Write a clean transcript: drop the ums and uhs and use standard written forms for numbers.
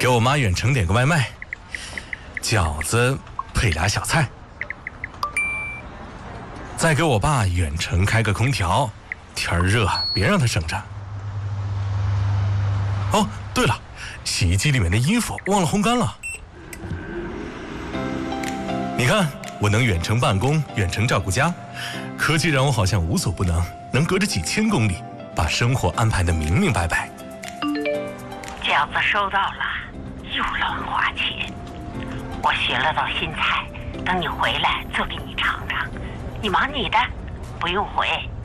给我妈远程点个外卖，饺子配俩小菜。再给我爸远程开个空调，天儿热，别让他省着。哦，对了，洗衣机里面的衣服忘了烘干了。你看，我能远程办公，远程照顾家，科技让我好像无所不能，能隔着几千公里把生活安排得明明白白。 饺子收到了，又乱花钱。我学了道新菜，等你回来做给你尝尝。你忙你的，不用回。